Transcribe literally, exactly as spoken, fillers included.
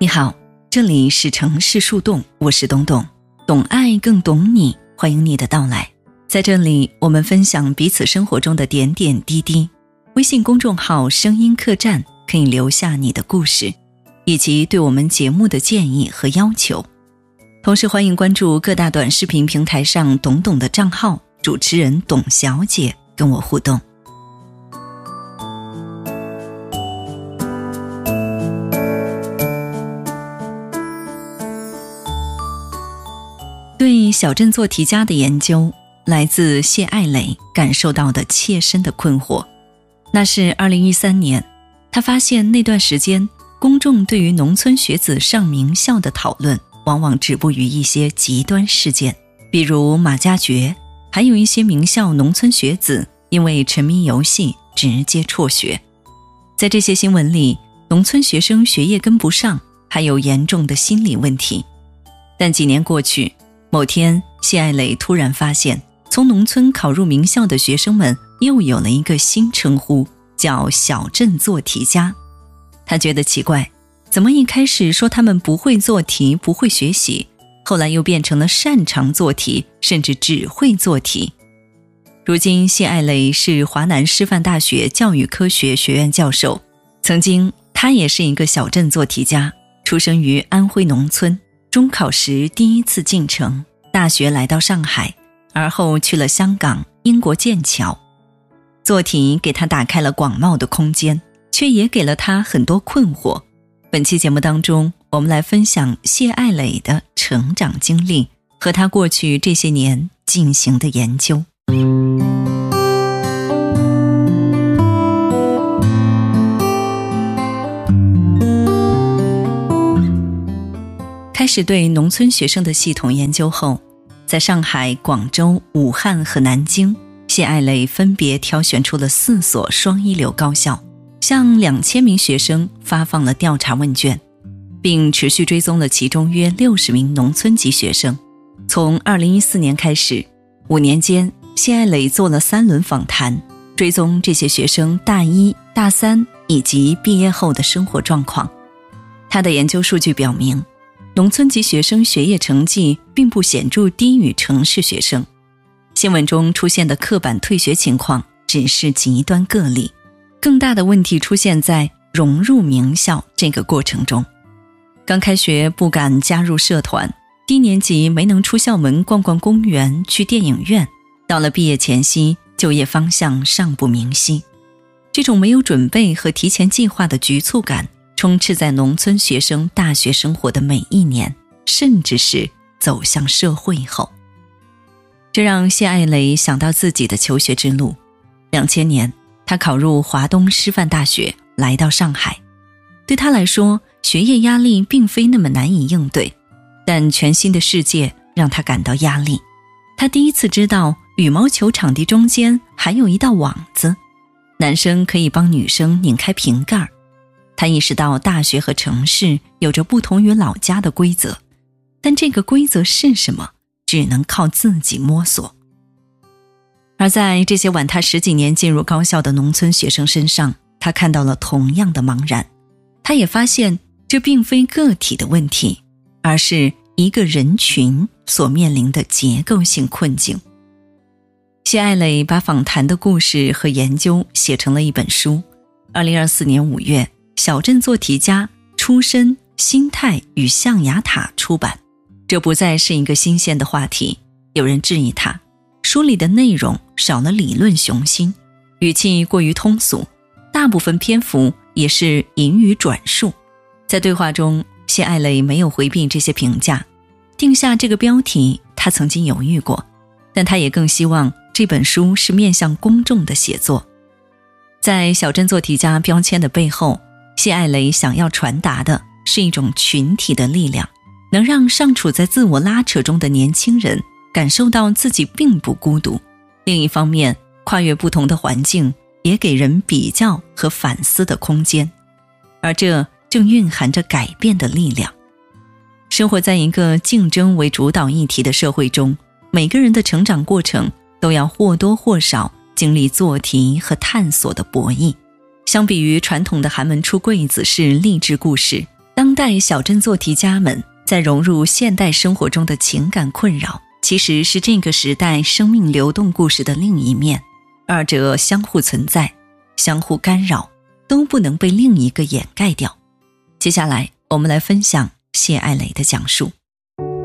你好，这里是城市树洞，我是董董，懂爱更懂你，欢迎你的到来。在这里，我们分享彼此生活中的点点滴滴。微信公众号声音客栈可以留下你的故事，以及对我们节目的建议和要求。同时欢迎关注各大短视频平台上董董的账号，主持人董小姐跟我互动。对小镇做题家的研究，来自谢爱磊感受到的切身的困惑。那是二零一三年，他发现那段时间公众对于农村学子上名校的讨论往往止步于一些极端事件，比如马加爵，还有一些名校农村学子因为沉迷游戏直接辍学。在这些新闻里，农村学生学业跟不上，还有严重的心理问题。但几年过去，某天谢爱磊突然发现，从农村考入名校的学生们又有了一个新称呼，叫小镇做题家。他觉得奇怪，怎么一开始说他们不会做题，不会学习，后来又变成了擅长做题，甚至只会做题。如今谢爱磊是华南师范大学教育科学学院教授，曾经他也是一个小镇做题家，出生于安徽农村，中考时第一次进城，大学来到上海，而后去了香港、英国剑桥。做题给他打开了广袤的空间，却也给了他很多困惑。本期节目当中，我们来分享谢爱磊的成长经历和他过去这些年进行的研究。开始对农村学生的系统研究后，在上海、广州、武汉和南京，谢爱磊分别挑选出了四所双一流高校，向两千名学生发放了调查问卷，并持续追踪了其中约六十名农村籍学生。从二零一四年开始，五年间，谢爱磊做了三轮访谈，追踪这些学生大一、大三以及毕业后的生活状况。他的研究数据表明，农村籍学生学业成绩并不显著低于城市学生，新闻中出现的刻板退学情况只是极端个例，更大的问题出现在融入名校这个过程中。刚开学不敢加入社团，低年级没能出校门逛逛公园、去电影院，到了毕业前夕，就业方向尚不明晰。这种没有准备和提前计划的局促感充斥在农村学生大学生活的每一年，甚至是走向社会后。这让谢爱磊想到自己的求学之路。两千年，他考入华东师范大学，来到上海。对他来说，学业压力并非那么难以应对，但全新的世界让他感到压力。他第一次知道羽毛球场地中间还有一道网子，男生可以帮女生拧开瓶盖。他意识到大学和城市有着不同于老家的规则，但这个规则是什么，只能靠自己摸索。而在这些晚他十几年进入高校的农村学生身上，他看到了同样的茫然。他也发现这并非个体的问题，而是一个人群所面临的结构性困境。谢爱磊把访谈的故事和研究写成了一本书，二零二四年五月，小镇做题家出身、心态与象牙塔出版。这不再是一个新鲜的话题，有人质疑他，书里的内容少了理论雄心，语气过于通俗，大部分篇幅也是引语转述。在对话中，谢爱磊没有回避这些评价。定下这个标题，他曾经犹豫过，但他也更希望这本书是面向公众的写作。在小镇做题家标签的背后，谢爱磊想要传达的是一种群体的力量，能让尚处在自我拉扯中的年轻人感受到自己并不孤独。另一方面，跨越不同的环境，也给人比较和反思的空间，而这正蕴含着改变的力量。生活在一个竞争为主导议题的社会中，每个人的成长过程都要或多或少经历做题和探索的博弈。相比于传统的寒门出贵子式励志故事，当当代小镇做题家们在融入现代生活中的情感困扰，其实是这个时代生命流动故事的另一面，二者相互存在，相互干扰，都不能被另一个掩盖掉。接下来我们来分享谢爱蕾的讲述。